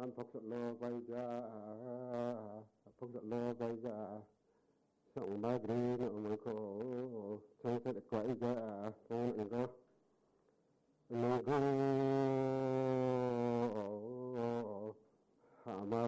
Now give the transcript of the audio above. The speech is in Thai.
พกสโลไปจ้าพกสโลไปจ้าส่งมาดีหนุ่มโคช่างเสด็จไว้จ้าโอ้ยก็น้อง